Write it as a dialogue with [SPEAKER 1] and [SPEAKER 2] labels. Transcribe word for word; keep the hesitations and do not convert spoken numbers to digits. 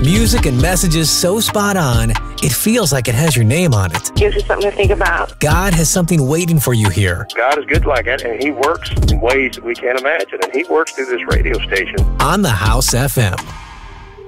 [SPEAKER 1] Music and messages so spot on, it feels like it has your name on it.
[SPEAKER 2] Gives us something to think about.
[SPEAKER 1] God has something waiting for you here.
[SPEAKER 3] God is good like that, and He works in ways that we can't imagine, and He works through this radio station.
[SPEAKER 1] On the House F M.